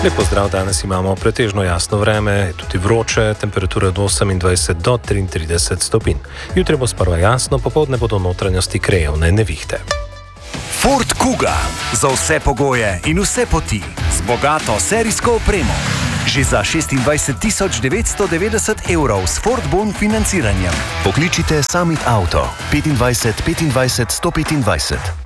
Lep pozdrav, danes imamo pretežno jasno vreme, tudi vroče, temperature od 28 do 33 stopinj. Jutri bo sprva jasno, popoldne bodo notranjosti krajevne nevihte. Ford Kuga. Za vse pogoje in vse poti. Z bogato serijsko opremo. Že za 26.990 evrov s Ford Bon financiranjem. Pokličite Summit Auto 25 25 125.